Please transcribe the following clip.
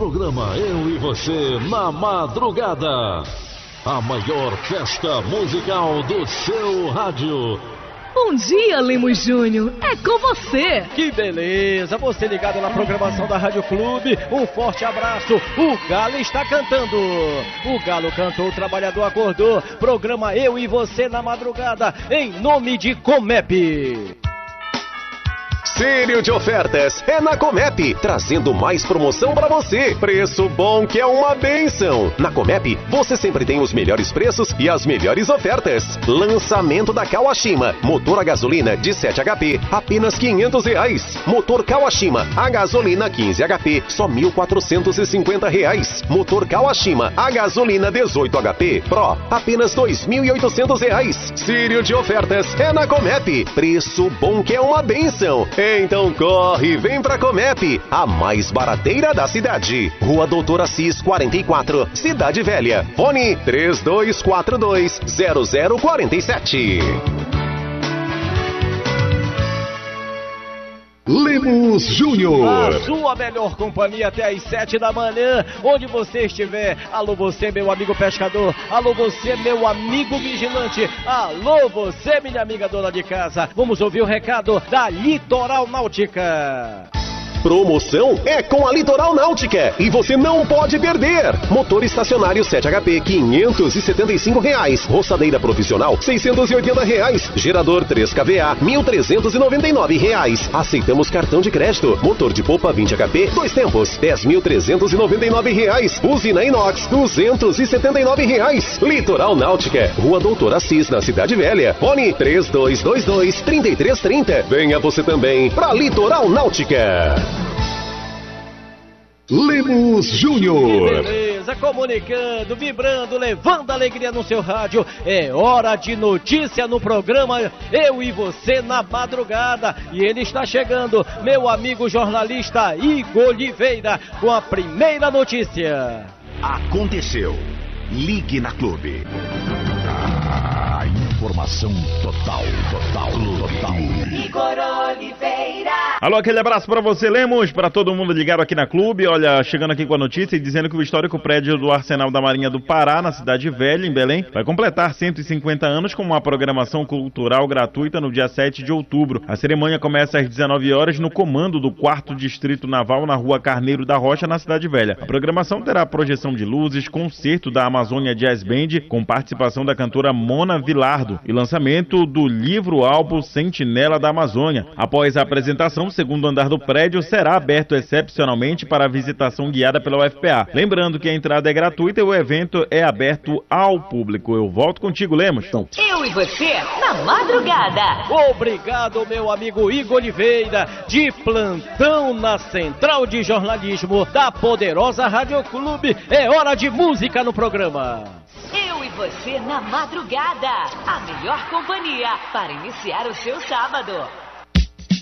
programa Eu e Você na Madrugada. A maior festa musical do seu rádio. Bom dia, Lemos Júnior. É com você. Que beleza. Você ligado na programação da Rádio Clube. Um forte abraço. O Galo está cantando. O Galo cantou, o trabalhador acordou. Programa Eu e Você na Madrugada. Em nome de Comep. Sério de ofertas é na Comep, trazendo mais promoção para você. Preço bom que é uma bênção. Na Comep, você sempre tem os melhores preços e as melhores ofertas. Lançamento da Kawashima, motor a gasolina de 7 HP, apenas R$500. Motor Kawashima, a gasolina 15 HP, só R$1.450. Motor Kawashima, a gasolina 18 HP, Pro, apenas R$2.800. Sério de ofertas é na Comep. Preço bom que é uma bênção. Então corre e vem pra Comep, a mais barateira da cidade. Rua Doutor Assis 44, Cidade Velha. Fone 3242-0047. Lemos Júnior. A sua melhor companhia até às 7 da manhã, onde você estiver. Alô você, meu amigo pescador. Alô você, meu amigo vigilante. Alô você, minha amiga dona de casa. Vamos ouvir o recado da Litoral Náutica. Promoção é com a Litoral Náutica e você não pode perder. Motor estacionário 7 HP, R$575. Roçadeira profissional, R$680. Gerador 3 kVA, R$1.399. Aceitamos cartão de crédito. Motor de popa 20 HP, 2 tempos, R$10.399. Usina inox, R$279. Litoral Náutica, Rua Doutor Assis, na Cidade Velha. Fone 3222-3330. Venha você também pra Litoral Náutica. Lemos Júnior. Beleza, comunicando, vibrando, levando alegria no seu rádio. É hora de notícia no programa Eu e Você na Madrugada. E ele está chegando, meu amigo jornalista Igor Oliveira, com a primeira notícia. Aconteceu. Ligue na Clube. A informação total. Igor Oliveira. Alô, aquele abraço pra você, Lemos, pra todo mundo ligado aqui na Clube. Olha, chegando aqui com a notícia e dizendo que o histórico prédio do Arsenal da Marinha do Pará, na Cidade Velha, em Belém, vai completar 150 anos com uma programação cultural gratuita no dia 7 de outubro. A cerimônia começa às 19 horas no comando do 4º Distrito Naval, na Rua Carneiro da Rocha, na Cidade Velha. A programação terá projeção de luzes, concerto da Amazônia Jazz Band, com participação da cantora Mona Vilardo, e lançamento do livro-álbum Sentinela da Amazônia. Após a apresentação, o segundo andar do prédio será aberto excepcionalmente para a visitação guiada pela UFPA. Lembrando que a entrada é gratuita e o evento é aberto ao público. Eu volto contigo, Lemos. Eu e Você na Madrugada. Obrigado, meu amigo Igor Oliveira, de plantão na Central de Jornalismo da poderosa Rádio Clube. É hora de música no programa. Eu e Você na Madrugada. A melhor companhia para iniciar o seu sábado.